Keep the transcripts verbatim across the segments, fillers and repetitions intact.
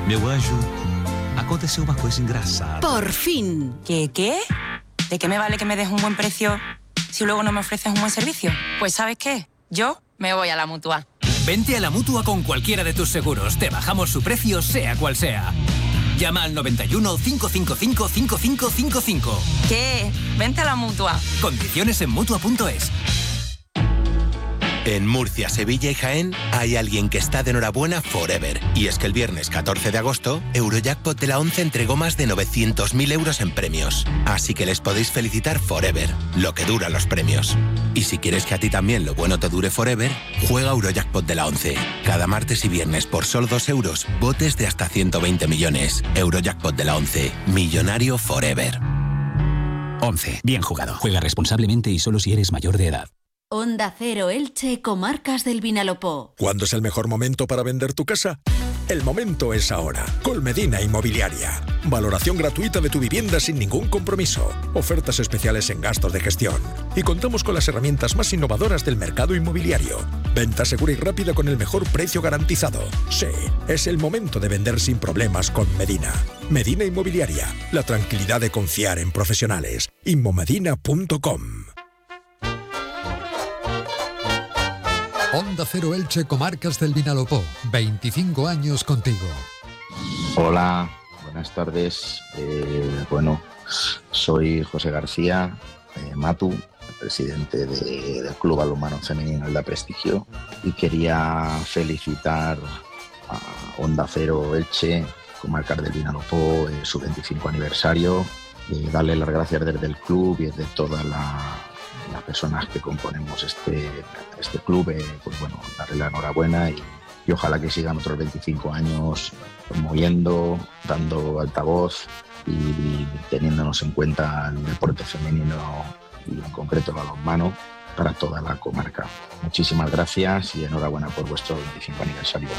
Meu anjo, aconteceu uma coisa engraçada. ¡Por fin! ¿Qué qué? ¿De qué me vale que me des un buen precio si luego no me ofreces un buen servicio? Pues ¿sabes qué? Yo me voy a la Mutua. Vente a la Mutua con cualquiera de tus seguros. Te bajamos su precio, sea cual sea. Llama al noventa y uno, cinco cinco cinco, cinco cinco cinco cinco. ¿Qué? Vente a la Mutua. Condiciones en Mutua punto es. En Murcia, Sevilla y Jaén hay alguien que está de enhorabuena forever. Y es que el viernes catorce de agosto, Eurojackpot de la once entregó más de novecientos mil euros en premios. Así que les podéis felicitar forever, lo que duran los premios. Y si quieres que a ti también lo bueno te dure forever, juega Eurojackpot de la once. Cada martes y viernes por solo dos euros, botes de hasta ciento veinte millones. Eurojackpot de la once, millonario forever. once. Bien jugado. Juega responsablemente y solo si eres mayor de edad. Onda Cero Elche, Comarcas del Vinalopó. ¿Cuándo es el mejor momento para vender tu casa? El momento es ahora. Colmedina Inmobiliaria. Valoración gratuita de tu vivienda sin ningún compromiso. Ofertas especiales en gastos de gestión. Y contamos con las herramientas más innovadoras del mercado inmobiliario. Venta segura y rápida con el mejor precio garantizado. Sí, es el momento de vender sin problemas con Medina. Medina Inmobiliaria. La tranquilidad de confiar en profesionales. inmomedina punto com. Onda Cero Elche, Comarcas del Vinalopó. veinticinco años contigo. Hola, buenas tardes. Eh, bueno, soy José García, eh, Matu, presidente de, del Club Balonmano Femenino Elda Prestigio, y quería felicitar a Onda Cero Elche, Comarcas del Vinalopó, eh, su veinticinco aniversario, eh, darle las gracias desde el club y desde toda la... las personas que componemos este, este club, eh, pues bueno, darle la enhorabuena y, y ojalá que sigan otros veinticinco años promoviendo, dando altavoz y, y teniéndonos en cuenta el deporte femenino y en concreto el balonmano para toda la comarca. Muchísimas gracias y enhorabuena por vuestro veinticinco aniversario.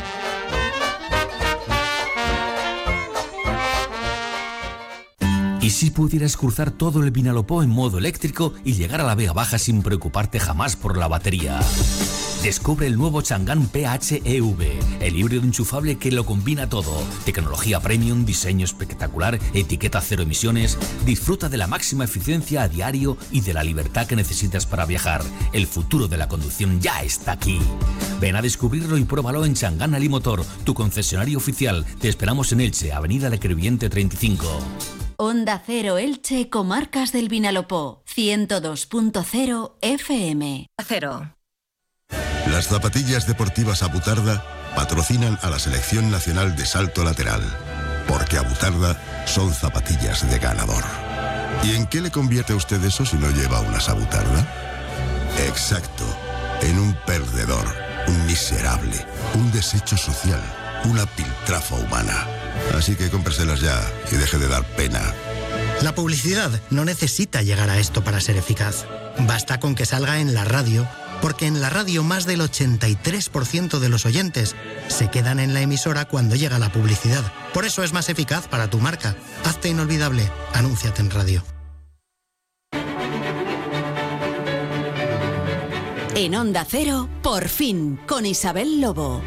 ¿Y si pudieras cruzar todo el Vinalopó en modo eléctrico y llegar a la Vega Baja sin preocuparte jamás por la batería? Descubre el nuevo Chang'an P H E V, el híbrido enchufable que lo combina todo. Tecnología premium, diseño espectacular, etiqueta cero emisiones. Disfruta de la máxima eficiencia a diario y de la libertad que necesitas para viajar. El futuro de la conducción ya está aquí. Ven a descubrirlo y pruébalo en Chang'an Alimotor, tu concesionario oficial. Te esperamos en Elche, Avenida de Crevillente treinta y cinco. Onda Cero Elche, Comarcas del Vinalopó. ciento dos punto cero F M. Cero. Las zapatillas deportivas Abutarda patrocinan a la Selección Nacional de Salto Lateral, porque Abutarda son zapatillas de ganador. ¿Y en qué le convierte a usted eso si no lleva unas Abutarda? Exacto, en un perdedor, un miserable, un desecho social, una piltrafa humana. Así que cómpreselas ya y deje de dar pena. La publicidad no necesita llegar a esto para ser eficaz. Basta con que salga en la radio, porque en la radio más del ochenta y tres por ciento de los oyentes se quedan en la emisora cuando llega la publicidad. Por eso es más eficaz para tu marca. Hazte inolvidable. Anúnciate en radio. En Onda Cero, Por fin, con Isabel Lobo.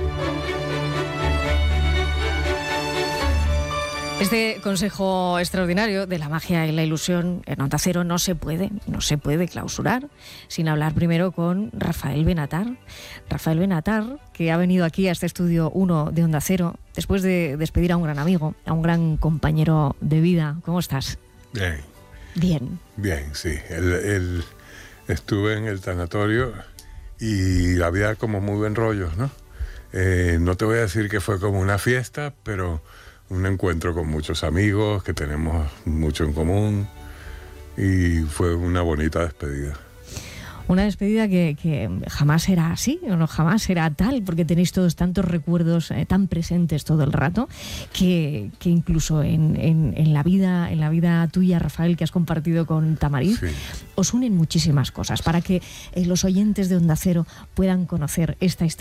Este consejo extraordinario de la magia y la ilusión en Onda Cero no se puede, no se puede clausurar sin hablar primero con Rafael Benatar. Rafael Benatar, que ha venido aquí a este estudio uno de Onda Cero después de despedir a un gran amigo, a un gran compañero de vida. ¿Cómo estás? Bien. Bien. Bien, sí. El, el, estuve en el tanatorio y había como muy buen rollo, ¿no? Eh, no te voy a decir que fue como una fiesta, pero un encuentro con muchos amigos que tenemos mucho en común y fue una bonita despedida. Una despedida que, que jamás será así, o no jamás será tal, porque tenéis todos tantos recuerdos eh, tan presentes todo el rato, que, que incluso en, en, en la vida, en la vida tuya, Rafael, que has compartido con Tamariz, sí, os unen muchísimas cosas para que eh, los oyentes de Onda Cero puedan conocer esta historia.